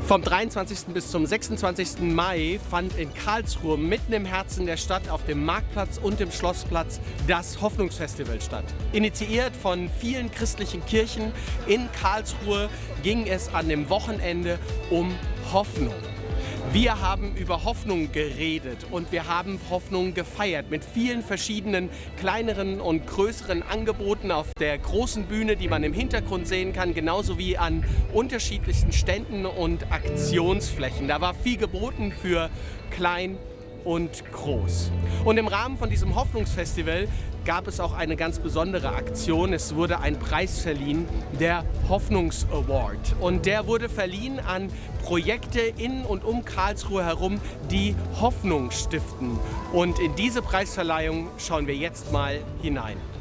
Vom 23. bis zum 26. Mai fand in Karlsruhe mitten im Herzen der Stadt auf dem Marktplatz und dem Schlossplatz das Hoffnungsfestival statt. Initiiert von vielen christlichen Kirchen in Karlsruhe ging es an dem Wochenende um Hoffnung. Wir haben über Hoffnung geredet und wir haben Hoffnung gefeiert mit vielen verschiedenen kleineren und größeren Angeboten auf der großen Bühne, die man im Hintergrund sehen kann, genauso wie an unterschiedlichsten Ständen und Aktionsflächen. Da war viel geboten für klein und groß. Und im Rahmen von diesem Hoffnungsfestival gab es auch eine ganz besondere Aktion. Es wurde ein Preis verliehen, der Hoffnungs-Award. Und der wurde verliehen an Projekte in und um Karlsruhe herum, die Hoffnung stiften. Und in diese Preisverleihung schauen wir jetzt mal hinein.